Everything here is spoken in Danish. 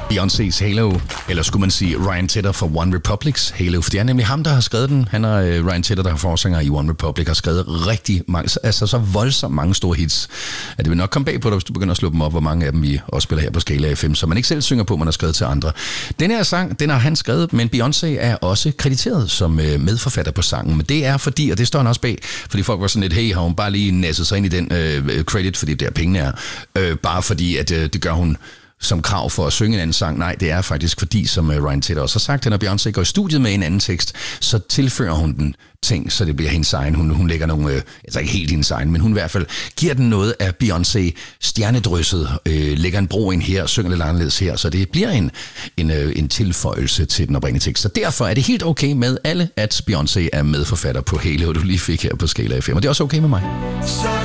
Beyoncé's Halo, eller skulle man sige Ryan Tedder fra One Republic's Halo, for det er nemlig ham, der har skrevet den. Han og Ryan Tedder, der er forsanger i One Republic, har skrevet rigtig mange, altså så voldsomt mange store hits, at det vil nok komme bag på dig, hvis du begynder at slå dem op, hvor mange af dem vi også spiller her på Skala FM, så man ikke selv synger på, man har skrevet til andre. Den her sang, den har han skrevet, men Beyoncé er også krediteret som medforfatter på sangen, men det er fordi, og det står han også bag, fordi folk var sådan lidt, hey, har hun bare lige nasset sig ind i den credit, fordi der pengene er, bare fordi, at det gør hun som krav for at synge en anden sang. Nej, det er faktisk fordi, som Ryan Tedder også har sagt, når Beyoncé går i studiet med en anden tekst, så tilfører hun den ting, så det bliver hendes egen. Hun lægger nogle, altså ikke helt hendes egen, men hun i hvert fald giver den noget af Beyoncé stjernedrysset, lægger en bro ind her, synger lidt anderledes her, så det bliver en tilføjelse til den oprindelige tekst. Så derfor er det helt okay med alle, at Beyoncé er medforfatter på Halo, du lige fik her på Skala FM, og det er også okay med mig. Så